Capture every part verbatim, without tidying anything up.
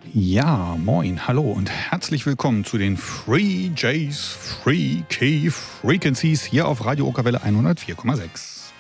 Ja, moin, hallo und herzlich willkommen zu den Free Jays Freaky Frequencies hier auf Radio Okerwelle hundertvier Komma sechs.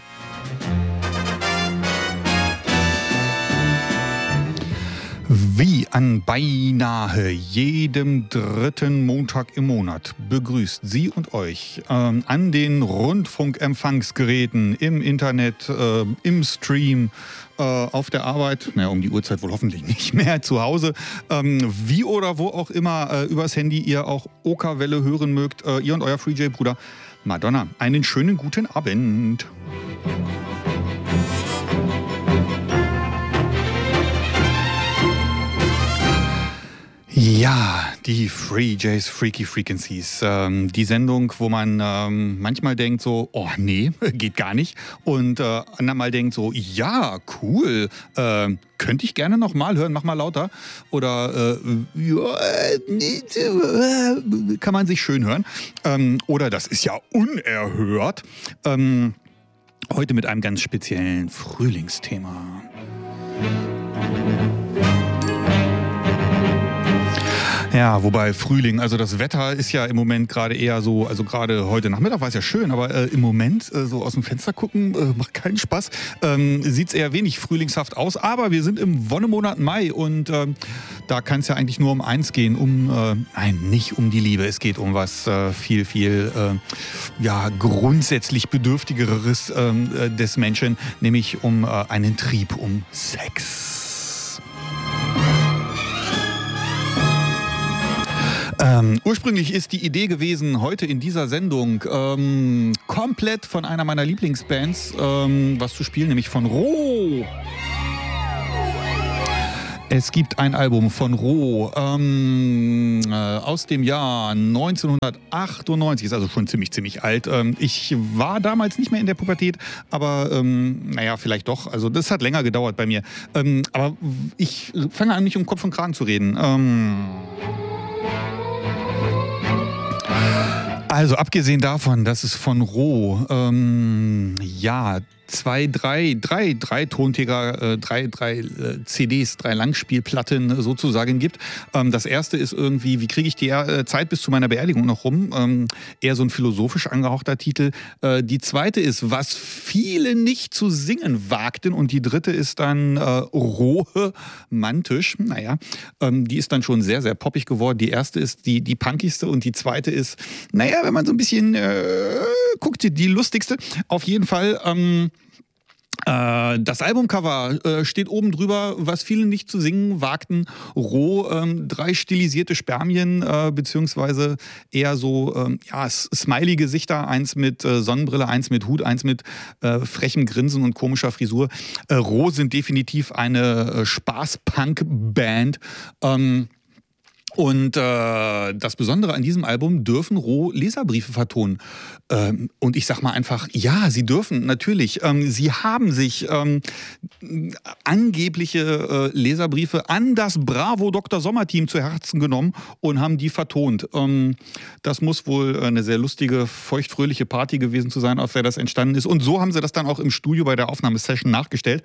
Wie an beinahe jedem dritten Montag im Monat begrüßt Sie und euch ähm, an den Rundfunkempfangsgeräten, im Internet, äh, im Stream, äh, auf der Arbeit, naja, um die Uhrzeit wohl hoffentlich nicht mehr, zu Hause, ähm, wie oder wo auch immer äh, übers Handy ihr auch Okerwelle hören mögt, äh, ihr und euer Free Jay-Bruder Madonna. Einen schönen guten Abend. Ja, die Free Jays Freaky Frequencies. Ähm, die Sendung, wo man ähm, manchmal denkt so, oh nee, geht gar nicht. Und äh, andermal denkt so, ja, cool, äh, könnte ich gerne noch mal hören, mach mal lauter. Oder äh, ja, nee, äh, kann man sich schön hören. Ähm, oder das ist ja unerhört. Ähm, heute mit einem ganz speziellen Frühlingsthema. Ja, wobei Frühling, also das Wetter ist ja im Moment gerade eher so, also gerade heute Nachmittag war es ja schön, aber äh, im Moment äh, so aus dem Fenster gucken äh, macht keinen Spaß. Ähm, Sieht es eher wenig frühlingshaft aus, aber wir sind im Wonnemonat Mai und äh, da kann es ja eigentlich nur um eins gehen, um, äh, nein, nicht um die Liebe, es geht um was äh, viel, viel, äh, ja, grundsätzlich Bedürftigeres äh, des Menschen, nämlich um äh, einen Trieb, um Sex. Ähm, ursprünglich ist die Idee gewesen, heute in dieser Sendung ähm, komplett von einer meiner Lieblingsbands ähm, was zu spielen, nämlich von Roh. Es gibt ein Album von Roh ähm, äh, aus dem Jahr neunzehnhundertachtundneunzig, ist also schon ziemlich, ziemlich alt. Ähm, ich war damals nicht mehr in der Pubertät, aber ähm, naja, vielleicht doch. Also das hat länger gedauert bei mir. Ähm, aber ich fange an, mich um Kopf und Kragen zu reden. Ähm... Also abgesehen davon, dass es von Roh, ähm, ja, zwei, drei, drei, drei Tonträger, äh, drei, drei äh, C Ds, drei Langspielplatten äh, sozusagen gibt. Ähm, das erste ist irgendwie, wie kriege ich die äh, Zeit bis zu meiner Beerdigung noch rum? Ähm, eher so ein philosophisch angehauchter Titel. Äh, die zweite ist, was viele nicht zu singen wagten. Und die dritte ist dann äh, Rohe Mantisch. Naja, ähm, die ist dann schon sehr, sehr poppig geworden. Die erste ist die, die punkigste und die zweite ist, naja, wenn man so ein bisschen äh, guckt, die lustigste. Auf jeden Fall, ähm, das Albumcover äh, steht oben drüber, was viele nicht zu singen wagten. Roh, ähm, drei stilisierte Spermien, äh, beziehungsweise eher so ähm, ja, Smiley-Gesichter. Eins mit äh, Sonnenbrille, eins mit Hut, eins mit äh, frechem Grinsen und komischer Frisur. Äh, Roh sind definitiv eine äh, Spaß-Punk-Band. Ähm, Und äh, das Besondere an diesem Album, dürfen Roh Leserbriefe vertonen. Ähm, und ich sag mal einfach, ja, sie dürfen, natürlich. Ähm, sie haben sich ähm, angebliche äh, Leserbriefe an das Bravo Doktor Sommer-Team zu Herzen genommen und haben die vertont. Ähm, das muss wohl eine sehr lustige, feuchtfröhliche Party gewesen zu sein, auf der das entstanden ist. Und so haben sie das dann auch im Studio bei der Aufnahmesession nachgestellt.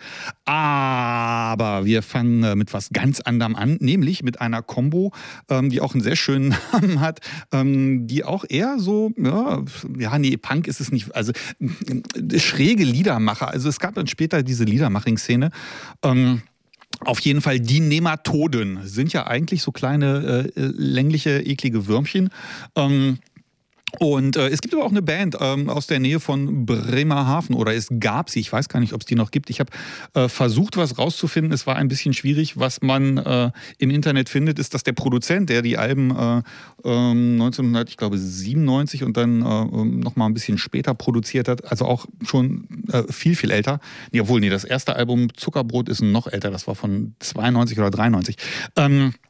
Aber wir fangen äh, mit was ganz anderem an, nämlich mit einer Combo, Ähm, die auch einen sehr schönen Namen hat, ähm, die auch eher so, ja, ja, nee, Punk ist es nicht, also äh, schräge Liedermacher. Also es gab dann später diese Liedermaching-Szene. Ähm, auf jeden Fall, die Nematoden sind ja eigentlich so kleine, äh, längliche, eklige Würmchen. Ähm, Und äh, es gibt aber auch eine Band ähm, aus der Nähe von Bremerhaven, oder es gab sie, ich weiß gar nicht, ob es die noch gibt. Ich habe äh, versucht, was rauszufinden, es war ein bisschen schwierig. Was man äh, im Internet findet, ist, dass der Produzent, der die Alben äh, äh, neunzehnhundertsiebenundneunzig und dann äh, noch mal ein bisschen später produziert hat, also auch schon äh, viel, viel älter. Nee, obwohl, nee, das erste Album Zuckerbrot ist noch älter, das war von zweiundneunzig oder dreiundneunzig. Ähm,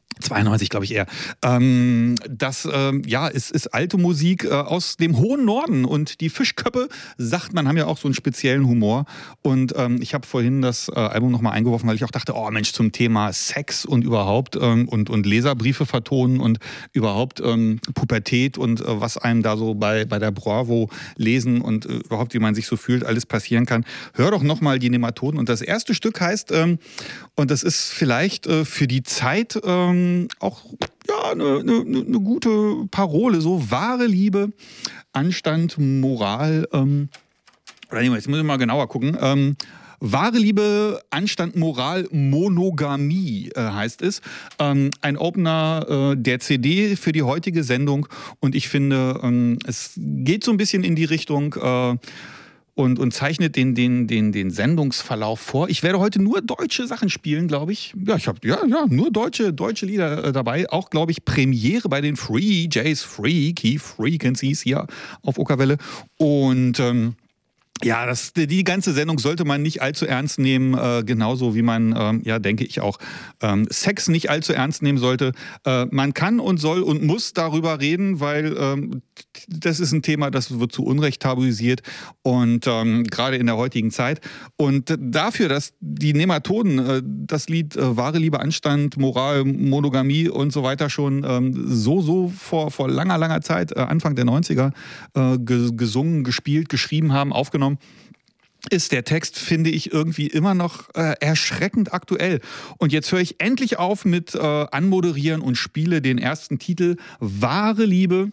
zweiundneunzig, glaube ich eher. Ähm, das ähm, ja, ist, ist alte Musik äh, aus dem hohen Norden. Und die Fischköppe, sagt man, haben ja auch so einen speziellen Humor. Und ähm, ich habe vorhin das äh, Album nochmal eingeworfen, weil ich auch dachte, oh Mensch, zum Thema Sex und überhaupt ähm, und, und Leserbriefe vertonen und überhaupt ähm, Pubertät und äh, was einem da so bei, bei der Bravo lesen und äh, überhaupt, wie man sich so fühlt, alles passieren kann. Hör doch nochmal die Nematoden. Und das erste Stück heißt, ähm, und das ist vielleicht äh, für die Zeit, ähm, auch ja, eine, eine, eine gute Parole, so wahre Liebe, Anstand, Moral, ähm, oder nee, jetzt muss ich mal genauer gucken, ähm, wahre Liebe, Anstand, Moral, Monogamie äh, heißt es. Ähm, ein Opener äh, der C D für die heutige Sendung und ich finde, ähm, es geht so ein bisschen in die Richtung, äh, Und, und zeichnet den, den, den, den Sendungsverlauf vor. Ich werde heute nur deutsche Sachen spielen, glaube ich. Ja, ich habe ja, ja, nur deutsche, deutsche Lieder äh, dabei. Auch, glaube ich, Premiere bei den Free Jays, Freaky Frequencies hier auf Okerwelle. Und ähm, ja, das, die ganze Sendung sollte man nicht allzu ernst nehmen, äh, genauso wie man, ähm, ja, denke ich auch, ähm, Sex nicht allzu ernst nehmen sollte. Äh, man kann und soll und muss darüber reden, weil ähm, das ist ein Thema, das wird zu Unrecht tabuisiert und ähm, gerade in der heutigen Zeit. Und dafür, dass die Nematoden äh, das Lied äh, Wahre Liebe, Anstand, Moral, Monogamie und so weiter schon ähm, so, so vor, vor langer, langer Zeit, äh, Anfang der neunziger, äh, gesungen, gespielt, geschrieben haben, aufgenommen, ist der Text, finde ich, irgendwie immer noch äh, erschreckend aktuell. Und jetzt höre ich endlich auf mit äh, Anmoderieren und spiele den ersten Titel Wahre Liebe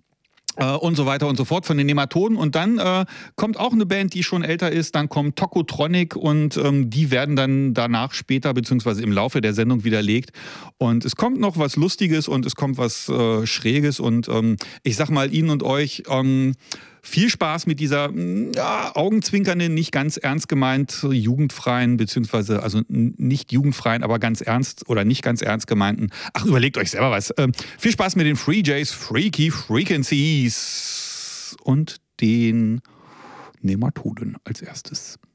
äh, und so weiter und so fort von den Nematoden. Und dann äh, kommt auch eine Band, die schon älter ist. Dann kommt Tokotronic und ähm, die werden dann danach später beziehungsweise im Laufe der Sendung widerlegt. Und es kommt noch was Lustiges und es kommt was äh, Schräges. Und ähm, ich sag mal Ihnen und euch, ähm, viel Spaß mit dieser ja, augenzwinkernden, nicht ganz ernst gemeint jugendfreien, beziehungsweise also nicht jugendfreien, aber ganz ernst oder nicht ganz ernst gemeinten. Ach, überlegt euch selber was. Ähm, viel Spaß mit den Free Jays, Freaky Frequencies und den Nematoden als erstes.